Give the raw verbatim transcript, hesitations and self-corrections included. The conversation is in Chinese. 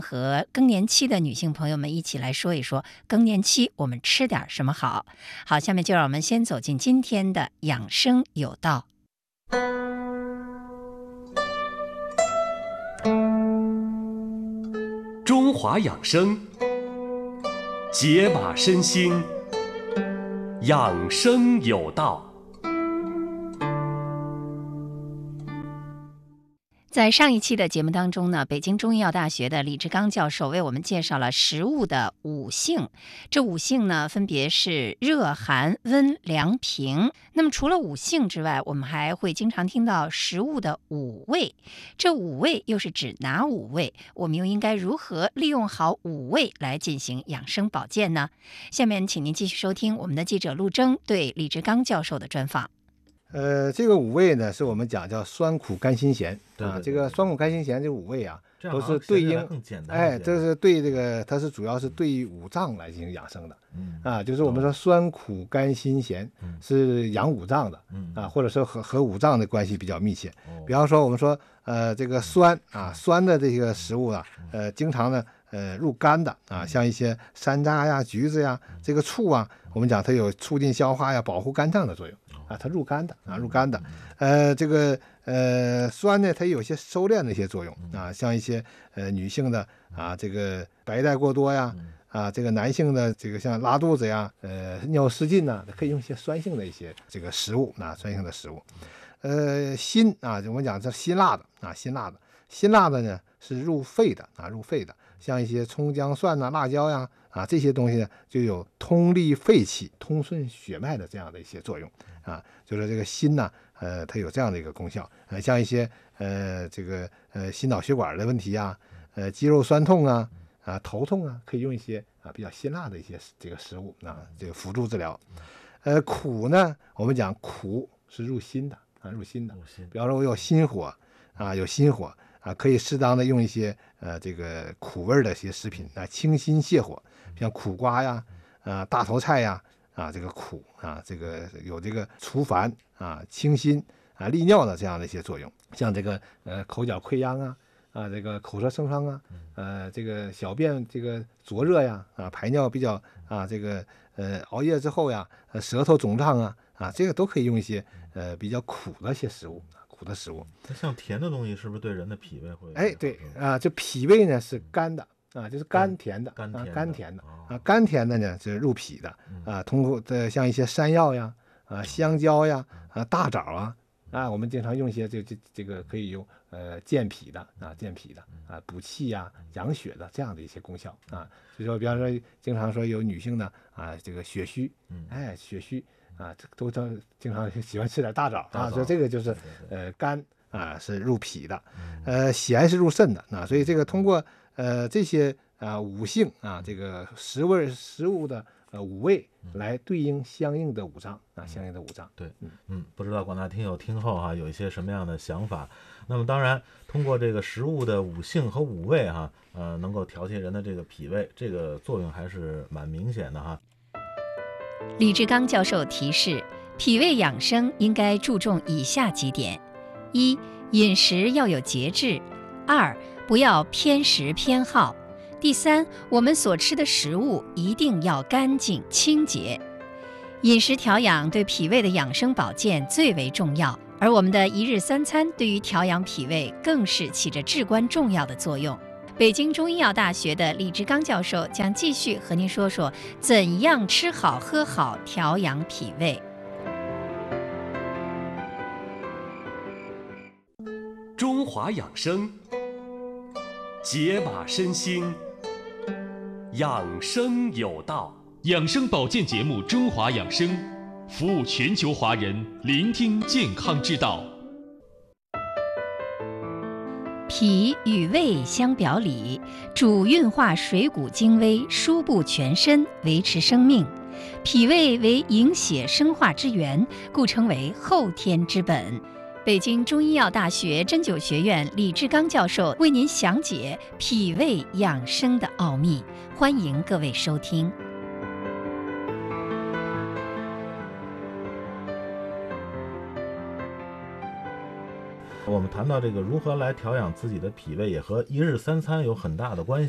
天和更年期的女性朋友们一起来说一说更年期我们吃点什么好。好，下面就让我们先走进今天的养生有道。 中华养生，解码身心，养生有道。 在上一期的节目当中呢，北京中医药大学的李志刚教授为我们介绍了食物的五性。这五性呢，分别是热、寒、温、凉、平。那么除了五性之外，我们还会经常听到食物的五味。这五味又是指哪五味？我们又应该如何利用好五味来进行养生保健呢？下面请您继续收听我们的记者陆征对李志刚教授的专访。 呃，这个五味呢，是我们讲叫酸苦甘辛咸啊。 对对对这个酸苦甘辛咸这五味啊，都是对应， 哎， 这是对这个，它是主要是对于五脏来进行养生的。 嗯啊，就是我们说酸苦甘辛咸是养五脏的， 嗯啊，或者说和和五脏的关系比较密切。 哦比方说我们说，呃，这个酸啊，酸的这个食物啊，呃，经常呢，呃，入肝的啊，像一些山楂呀、橘子呀，这个醋啊，我们讲它有促进消化呀、保护肝脏的作用。啊，它入肝的啊，入肝的，呃，这个呃酸呢，它有些收敛的一些作用啊，像一些呃女性的啊，这个白带过多呀，啊，这个男性的这个像拉肚子呀，呃尿失禁呐，可以用一些酸性的一些这个食物啊，酸性的食物，呃辛啊，我们讲这辛辣的啊，辛辣的，辛辣的呢是入肺的啊，入肺的，像一些葱姜蒜呐、辣椒呀啊这些东西呢，就有通利肺气、通顺血脉的这样的一些作用。啊，就是这个心呢，呃，它有这样的一个功效，呃，像一些呃这个呃心脑血管的问题啊，呃肌肉酸痛啊，啊头痛啊，可以用一些啊比较辛辣的一些这个食物啊，这个辅助治疗。呃，苦呢，我们讲苦是入心的啊，入心的。比方说我有心火啊，有心火啊，可以适当的用一些呃这个苦味的一些食品啊，清心泻火，像苦瓜呀，啊大头菜呀。啊，这个苦啊，这个有这个除烦啊、清心啊、利尿的这样的一些作用。像这个呃口角溃疡啊，啊这个口舌生疮啊，呃这个小便这个灼热呀，啊排尿比较啊这个呃熬夜之后呀，呃舌头肿胀啊，啊这个都可以用一些呃比较苦的一些食物，苦的食物。 那像甜的东西是不是对人的脾胃会？ 哎，对啊，这脾胃呢是干的。啊，就是甘甜的， 甘啊，甘甜的， 哦、 啊，甘甜的呢是入脾的，啊，通过的像一些山药呀，啊，香蕉呀，啊，大枣啊，啊，我们经常用一些这这这个可以用呃健脾的啊，健脾的啊，补气呀、养血的这样的一些功效啊。所以说，比方说，经常说有女性呢啊，这个血虚，哎，血虚啊，都都经常喜欢吃点大枣啊，所以这个就是呃甘啊是入脾的，呃咸是入肾的啊，所以这个通过。呃，这些啊、呃、五性啊，这个食味食物的呃五味来对应相应的五脏啊，相应的五脏。 对，嗯嗯，不知道广大听友听后哈、啊、有一些什么样的想法？那么当然，通过这个食物的五性和五味哈、啊，呃，能够调节人的这个脾胃，这个作用还是蛮明显的哈。 李志刚教授提示，脾胃养生应该注重以下几点：一、饮食要有节制；二、不要偏食偏好。第三，我们所吃的食物一定要干净清洁。饮食调养对脾胃的养生保健最为重要，而我们的一日三餐对于调养脾胃更是起着至关重要的作用。北京中医药大学的李志刚教授将继续和您说说怎样吃好喝好调养脾胃。 中华养生，解码身心，养生有道。 养生保健节目《中华养生》，服务全球华人，聆听健康之道。 脾与胃相表里，主运化水谷精微，输布全身，维持生命。脾胃为营血生化之源，故称为后天之本。北京中医药大学针灸学院李志刚教授为您详解脾胃养生的奥秘，欢迎各位收听。 我们谈到这个如何来调养自己的脾胃，也和一日三餐有很大的关系。